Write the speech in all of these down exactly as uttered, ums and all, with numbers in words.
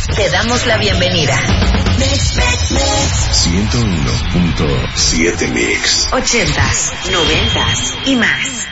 Te damos la bienvenida. ciento uno punto siete Mix. Ochentas, noventas y más.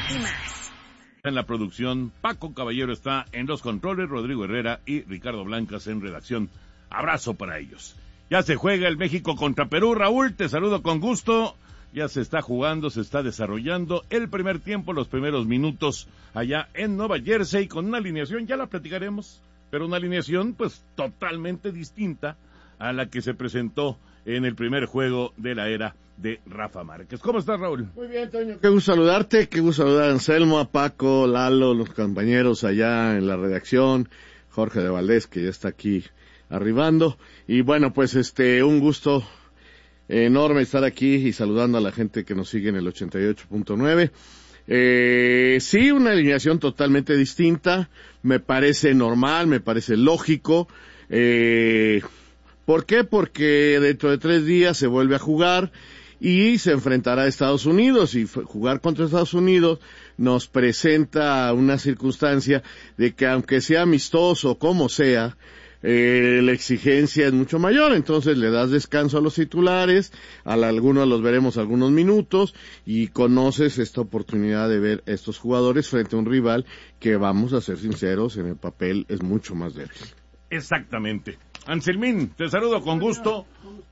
En la producción, Paco Caballero está en los controles, Rodrigo Herrera y Ricardo Blancas en redacción. Abrazo para ellos. Ya se juega el México contra Perú. Raúl, te saludo con gusto. Ya se está jugando, se está desarrollando el primer tiempo, los primeros minutos allá en Nueva Jersey con una alineación, ya la platicaremos, pero una alineación pues totalmente distinta a la que se presentó en el primer juego de la era de Rafa Márquez. ¿Cómo estás, Raúl? Muy bien, Toño. Qué gusto saludarte, qué gusto saludar a Anselmo, a Paco, Lalo, los compañeros allá en la redacción, Jorge de Valdés, que ya está aquí arribando. Y bueno, pues este, un gusto enorme estar aquí y saludando a la gente que nos sigue en el ochenta y ocho punto nueve. Eh, sí, una alineación totalmente distinta, me parece normal, me parece lógico. Eh, ¿por qué? Porque dentro de tres días se vuelve a jugar y se enfrentará a Estados Unidos, y jugar contra Estados Unidos nos presenta una circunstancia de que aunque sea amistoso como sea, eh, la exigencia es mucho mayor, entonces le das descanso a los titulares, a la, algunos los veremos algunos minutos, y conoces esta oportunidad de ver estos jugadores frente a un rival que, vamos a ser sinceros, en el papel es mucho más débil. Exactamente. Anselmín, te saludo con gusto.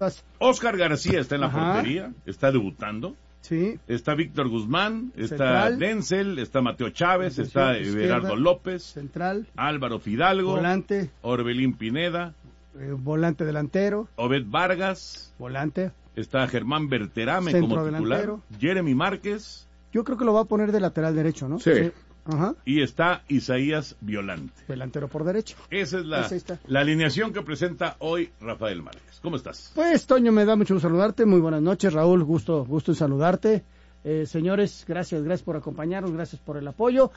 Oscar García está en la Ajá. portería, está debutando. Sí. Está Víctor Guzmán, está Central. Denzel, está Mateo Chávez, está Izquierda, Everardo López, Central. Álvaro Fidalgo, Volante. Orbelín Pineda, Eh, volante delantero. Obed Vargas, Volante. está Germán Berterame Centro como titular, delantero. Jeremy Márquez Yo creo que lo va a poner de lateral derecho, ¿no? Sí. Ajá. y está Isaías Violante. Delantero por derecho. Esa es la, Pues ahí está. la alineación que presenta hoy Rafael Márquez. ¿Cómo estás? Pues, Toño, me da mucho gusto saludarte. Muy buenas noches, Raúl. Gusto, gusto en saludarte. Eh, señores, gracias, gracias por acompañarnos, gracias por el apoyo.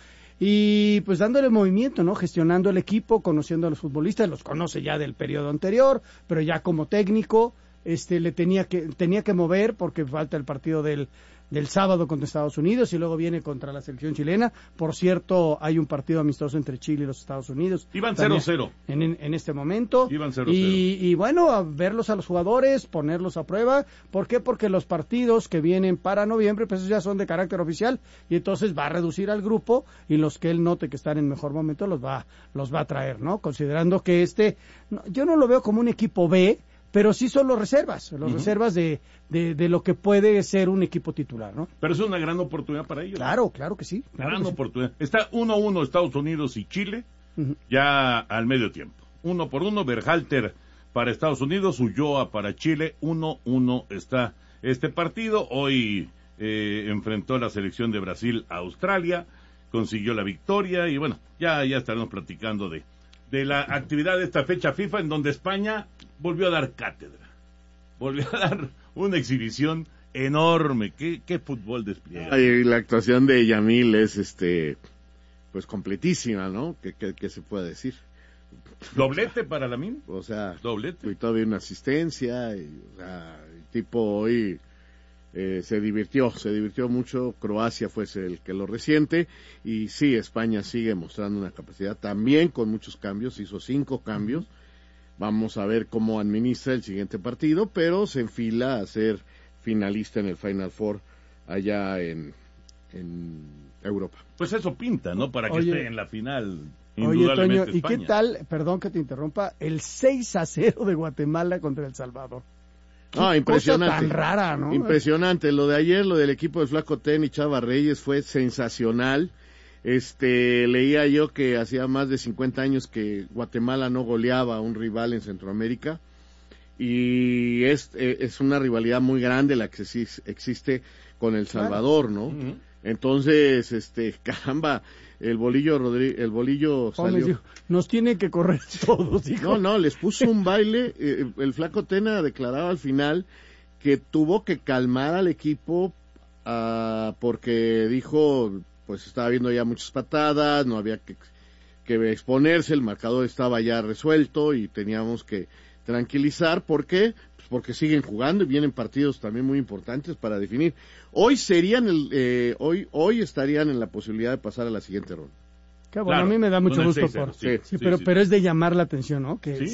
Y pues dándole movimiento, ¿no? Gestionando el equipo, conociendo a los futbolistas, los conoce ya del periodo anterior, pero ya como técnico, este, le tenía que, tenía que mover porque falta el partido del, del sábado contra Estados Unidos y luego viene contra la selección chilena. Por cierto, hay un partido amistoso entre Chile y los Estados Unidos. Iban cero cero. En, en, en este momento. Iban cero y, y bueno, a verlos a los jugadores, ponerlos a prueba. ¿Por qué? Porque los partidos que vienen para noviembre, pues ya son de carácter oficial y entonces va a reducir al grupo y los que él note que están en mejor momento los va, los va a traer, ¿no? Considerando que este, no, yo no lo veo como un equipo B, pero sí son los reservas, los uh-huh. reservas de, de, de lo que puede ser un equipo titular, ¿no? Pero es una gran oportunidad para ellos. Claro, ¿no? Claro que sí. Claro gran que oportunidad. Sí. Está uno a uno Estados Unidos y Chile, uh-huh. ya al medio tiempo. Uno por uno, Berhalter para Estados Unidos, Ulloa para Chile, uno uno está este partido. Hoy eh, enfrentó la selección de Brasil a Australia, consiguió la victoria y bueno, ya, ya estaremos platicando de, de la actividad de esta fecha FIFA en donde España volvió a dar cátedra, volvió a dar una exhibición enorme. ¿Qué, qué fútbol despliega? Y la actuación de Yamil es, este, pues completísima, ¿no? ¿Qué, qué, qué se puede decir? Doblete para Lamine. O sea, doblete. Y todavía una asistencia, y, o sea, el tipo hoy eh, se divirtió, se divirtió mucho. Croacia fue el que lo resiente, y sí, España sigue mostrando una capacidad también con muchos cambios, hizo cinco cambios. Vamos a ver cómo administra el siguiente partido, pero se enfila a ser finalista en el Final Four allá en, en Europa. Pues eso pinta, ¿no? Para que Oye, esté en la final, oye, Toño, ¿y España. qué tal, perdón que te interrumpa, el seis a cero de Guatemala contra El Salvador? Ah, impresionante. Cosa tan rara, ¿no? Impresionante. Lo de ayer, lo del equipo del Flaco Ten y Chava Reyes fue sensacional. Este, leía yo que hacía más de cincuenta años que Guatemala no goleaba a un rival en Centroamérica, y es, es una rivalidad muy grande la que existe con El Salvador, ¿no? Uh-huh. Entonces, este, caramba, el bolillo Rodri- el bolillo salió. Dijo, nos tiene que correr todos, hijo. No, no, les puso un baile. eh, el Flaco Tena declaraba al final que tuvo que calmar al equipo uh, porque dijo, pues estaba viendo ya muchas patadas, no había que, que exponerse, el marcador estaba ya resuelto y teníamos que tranquilizar. ¿Por qué? Pues porque siguen jugando y vienen partidos también muy importantes para definir. Hoy serían, el, eh, hoy hoy estarían en la posibilidad de pasar a la siguiente ronda. Qué bueno, claro, a mí me da mucho gusto seis, por... sí, Sí, sí, pero, sí. pero es de llamar la atención, ¿no? Que ¿Sí?